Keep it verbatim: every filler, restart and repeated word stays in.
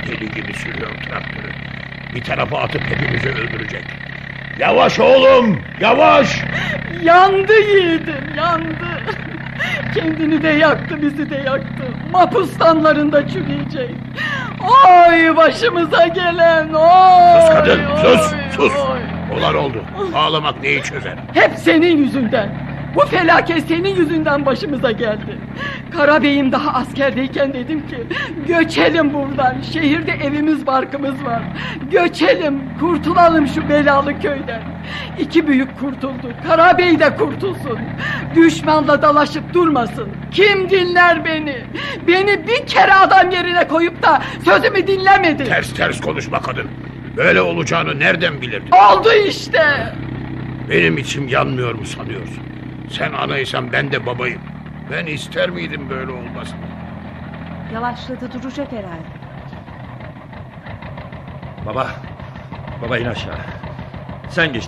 Deli gibi sürüyor traktörü. Bir tarafa atıp hepimizi öldürecek. Yavaş oğlum, yavaş! Yandı yiğidim, yandı. Kendini de yaktı, bizi de yaktı. Mapustanlarında çürüyecek. Oy başımıza gelen, oy! Sus kadın, oy, sus, sus! oy. Olan oldu, ağlamak neyi çözer? Hep senin yüzünden. Bu felaket senin yüzünden başımıza geldi. Karabeyim daha askerdeyken dedim ki göçelim buradan. Şehirde evimiz barkımız var. Göçelim, kurtulalım şu belalı köyden. İki büyük kurtuldu. Karabey de kurtulsun. Düşmanla dalaşıp durmasın. Kim dinler beni? Beni bir kere adam yerine koyup da sözümü dinlemedi. Ters ters konuşma kadın. Böyle olacağını nereden bilirdin? Oldu işte. Benim içim yanmıyor mu sanıyorsun? Sen anaysan ben de babayım. Ben ister miydim böyle olmasını? Yavaşladı, duracak herhalde. Baba, baba in aşağı. Sen geç